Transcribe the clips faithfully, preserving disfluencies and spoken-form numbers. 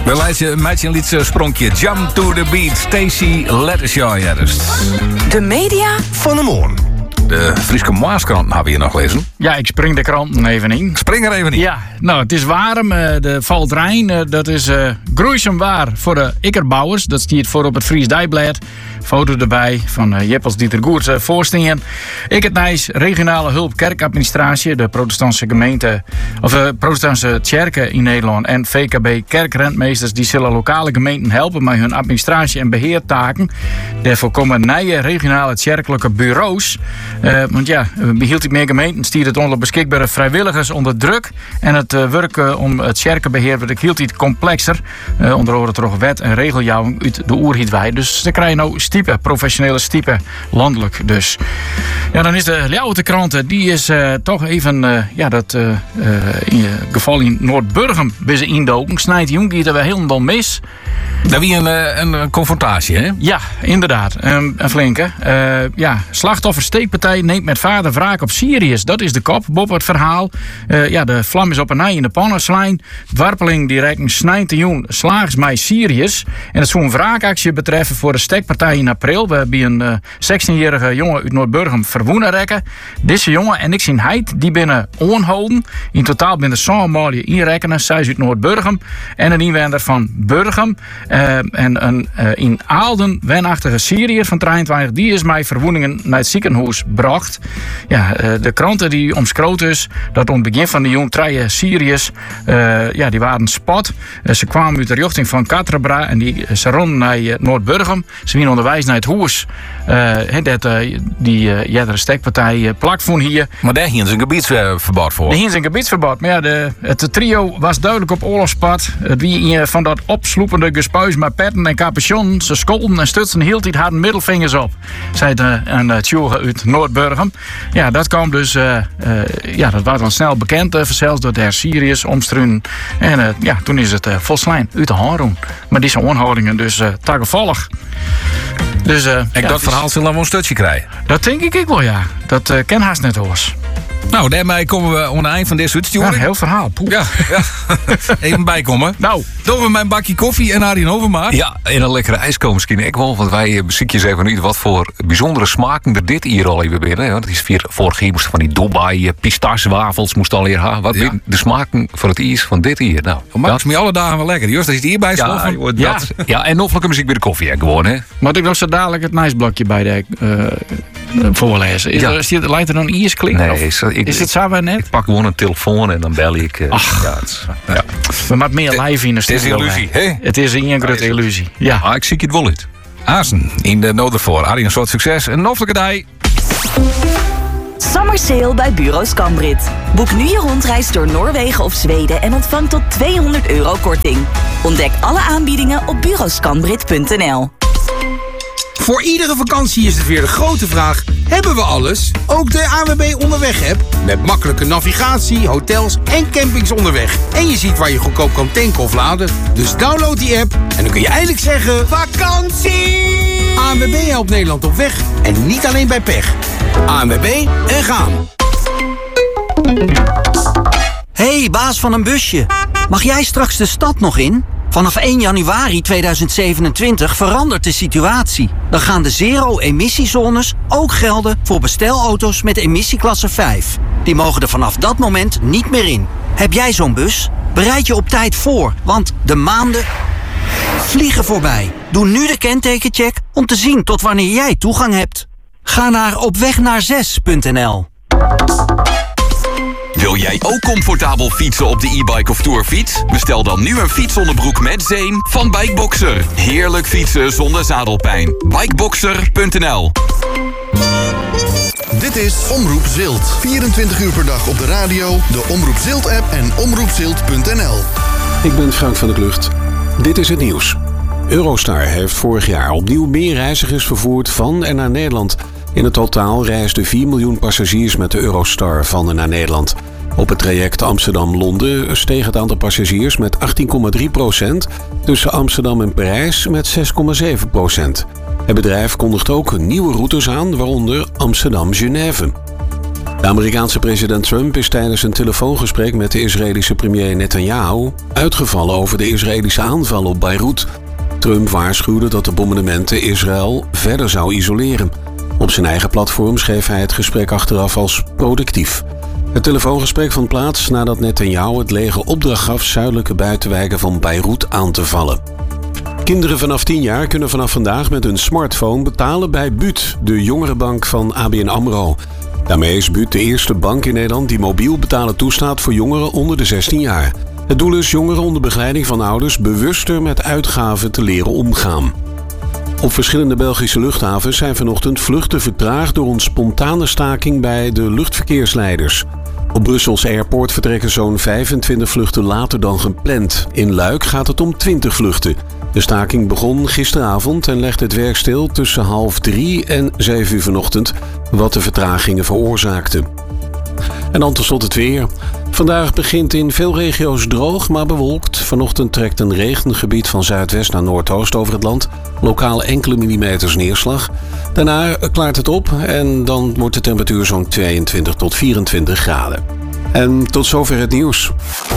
We leiden een meidje een liedje spronkje. Jump to the beat, Stacey Lettershaw. Ja, dus. De media van de morgen. De Friese Maaskrant hebben we hier nog lezen. Ja, ik spring de kranten even in. Spring er even in. Ja, nou, het is warm. De valt Rijn. Dat is uh, groeisem waar voor de ikkerbouwers. Dat stiert voor op het Fries Dijblad. Foto erbij van uh, Jeppels Dieter Goerts uh, voorstingen. Ik het Nijs, regionale hulp kerkadministratie. De protestantse gemeente, of de protestantse kerken in Nederland en V K B kerkrentmeesters die zullen lokale gemeenten helpen met hun administratie en beheertaken. Daarvoor komen nieuwe regionale kerkelijke bureaus. Uh, want ja, behield ik meer gemeenten, stiert het onder beschikbare vrijwilligers onder druk. En het uh, werk uh, om het kerkenbeheer wordt hield iets complexer. Uh, onder andere toch wet en regeljouwing uit de oerhietwij. Dus ze krijgen nou stiepen, professionele stiepen, landelijk dus. Ja, dan is de Ljouwte krant, die is uh, toch even, uh, ja, dat uh, uh, in uh, geval in Noordburgum bij ze indoken. Snijdt jong, die er wel helemaal mis. Dat wie een, een, een confrontatie, hè? Ja, inderdaad. Um, een flinke. Uh, ja, slachtoffer steekpartij neemt met vader wraak op Syriërs. Dat is de kop, Bob, het verhaal. Uh, ja, de vlam is op een nij in de pannenslijn. Dwarpeling direct een snijdt joen slagers mij Syriërs. En het zou een wraakactie betreffen voor de stekpartij in april. We hebben een uh, zestienjarige jongen uit Noordburgum verwoenen rekken. Deze jongen en ik zien heid, die binnen onhouden. In totaal binnen zo'n inrekenen. Zij is uit Noordburgum. En een inwoner van Burgum. Uh, en een uh, in Aalden wenachtige Syriër van drieëntwintig, die is mij verwoeningen naar het ziekenhuis bracht. Ja, uh, de kranten die omschroot is dat om het begin van de jong drie Syriërs, uh, ja, die waren spot. Uh, ze kwamen uit de richting van Katrebra en die, ze ronden naar uh, Noordburgum. Ze gingen onderwijs naar het huis. Uh, dat, uh, die uh, ja, de stekpartij uh, plak van hier. Maar daar hier is een gebiedsverbod voor. Daar hier is een gebiedsverbod. Maar ja, de, het trio was duidelijk op oorlogspad. Het wie uh, van dat opsloepende gespuis met petten en capuchon. Ze scholden en stutsen hield die hadden middelvingers op. Zei de, een uh, tjoge uit Noordburgum. Ja, dat kwam dus, uh, uh, ja, dat was dan snel bekend. Uh, zelfs door de her Syriërs omstruinen. En uh, ja, toen is het uh, volslijn uit de hand doen. Maar die zijn onhoudingen dus uh, tagevallig. Dus, uh, ik ja, dat verhaal dus, zullen we wel een stukje krijgen. Dat denk ik ook wel, ja. Dat uh, ken haast net hoors. Nou, daarmee komen we aan het eind van deze uitsturing. Ja, een heel verhaal. Poeh. Ja, ja. Even bijkomen. Nou, doen we mijn bakje koffie en Arjen Overmaat. Ja, en een lekkere ijskool misschien ook wel. Want wij beziekjes even niet wat voor bijzondere smaken er dit hier al even binnen. Dat is vier, vorig jaar moesten van die Dubai pistachewafels moest al hier gaan. Wat ja. de smaken voor het ijs van dit hier? Nou, dat maakt me alle dagen wel lekker. Joost, als je het hierbij ja, joh, ja. Dat, ja, en nog muziek bij de koffie gewoon, hè. Moet ik nog zo dadelijk het niceblokje bij de uh, voorlezen? Is, ja. er, is die, lijkt er dan ijs klinken? Nee, is, ik, is het zo net? Ik pak gewoon een telefoon en dan bel ik. Uh, Ach, ja, het is, uh, ja. We moeten meer live in de studio. Het is een illusie, hè? Het is een grote illusie. Ja. Ah, ik zie het wel uit. Azen in de Noordervoor. Arjen, een soort succes. Een hoffelijke dag. Summer Sale bij Bureau Scambrit. Boek nu je rondreis door Noorwegen of Zweden en ontvang tot tweehonderd euro korting. Ontdek alle aanbiedingen op bureau scambrit punt n l. Voor iedere vakantie is het weer de grote vraag: hebben we alles? Ook de A N W B Onderweg-app. Met makkelijke navigatie, hotels en campings onderweg. En je ziet waar je goedkoop kan tanken of laden. Dus download die app en dan kun je eindelijk zeggen: vakantie! A N W B helpt Nederland op weg en niet alleen bij pech. A N W B en gaan. Hey, baas van een busje. Mag jij straks de stad nog in? Vanaf één januari tweeduizend zevenentwintig verandert de situatie. Dan gaan de zero-emissiezones ook gelden voor bestelauto's met emissieklasse vijf. Die mogen er vanaf dat moment niet meer in. Heb jij zo'n bus? Bereid je op tijd voor, want de maanden vliegen voorbij. Doe nu de kentekencheck om te zien tot wanneer jij toegang hebt. Ga naar opwegnaarzes punt n l. Wil jij ook comfortabel fietsen op de e-bike of tourfiets? Bestel dan nu een fietsonderbroek met zeem van Bikeboxer. Heerlijk fietsen zonder zadelpijn. Bikeboxer punt n l. Dit is Omroep Zilt. vierentwintig uur per dag op de radio, de Omroep Zilt-app en omroep zilt punt n l. Ik ben Frank van der Klucht. Dit is het nieuws. Eurostar heeft vorig jaar opnieuw meer reizigers vervoerd van en naar Nederland. In het totaal reisden vier miljoen passagiers met de Eurostar van en naar Nederland. Op het traject Amsterdam-Londen steeg het aantal passagiers met achttien komma drie procent. Tussen Amsterdam en Parijs met zes komma zeven procent. Het bedrijf kondigt ook nieuwe routes aan, waaronder Amsterdam-Genève. De Amerikaanse president Trump is tijdens een telefoongesprek met de Israëlische premier Netanyahu uitgevallen over de Israëlische aanval op Beirut. Trump waarschuwde dat de bombardementen Israël verder zou isoleren. Op zijn eigen platform schreef hij het gesprek achteraf als productief. Het telefoongesprek vond plaats nadat Netanyahu het leger opdracht gaf zuidelijke buitenwijken van Beirut aan te vallen. Kinderen vanaf tien jaar kunnen vanaf vandaag met hun smartphone betalen bij B U T, de jongerenbank van A B N AMRO. Daarmee is B U T de eerste bank in Nederland die mobiel betalen toestaat voor jongeren onder de zestien jaar. Het doel is jongeren onder begeleiding van ouders bewuster met uitgaven te leren omgaan. Op verschillende Belgische luchthavens zijn vanochtend vluchten vertraagd door een spontane staking bij de luchtverkeersleiders. Op Brussels Airport vertrekken zo'n vijfentwintig vluchten later dan gepland. In Luik gaat het om twintig vluchten. De staking begon gisteravond en legt het werk stil tussen half drie en zeven uur vanochtend, wat de vertragingen veroorzaakte. En dan tot slot het weer. Vandaag begint in veel regio's droog, maar bewolkt. Vanochtend trekt een regengebied van zuidwest naar noordoost over het land. Lokaal enkele millimeters neerslag. Daarna klaart het op en dan wordt de temperatuur zo'n tweeëntwintig tot vierentwintig graden. En tot zover het nieuws.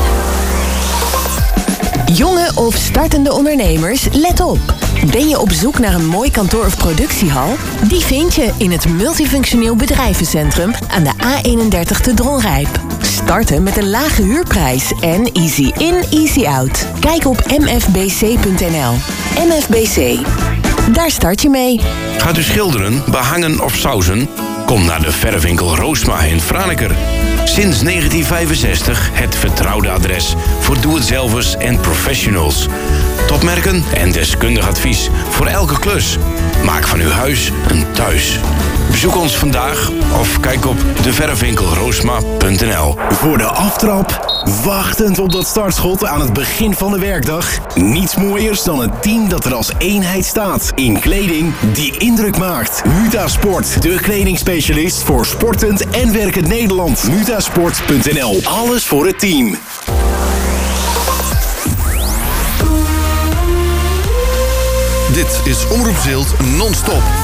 Jonge of startende ondernemers, let op. Ben je op zoek naar een mooi kantoor of productiehal? Die vind je in het Multifunctioneel Bedrijvencentrum aan de A eenendertig te Dronrijp. Starten met een lage huurprijs en easy in, easy out. Kijk op m f b c punt n l. M F B C. Daar start je mee. Gaat u schilderen, behangen of sausen? Kom naar de verfwinkel Roosma in Franeker. Sinds negentien vijfenzestig het vertrouwde adres voor doe-het-zelvers en professionals. Topmerken en deskundig advies voor elke klus. Maak van uw huis een thuis. Bezoek ons vandaag of kijk op de verfwinkel roosma punt n l. Voor de aftrap, wachtend op dat startschot aan het begin van de werkdag. Niets mooiers dan een team dat er als eenheid staat. In kleding die indruk maakt. Mutasport, de kledingspecialist voor sportend en werkend Nederland. mutasport punt n l. Alles voor het team. Dit is Omroep Zilt non-stop.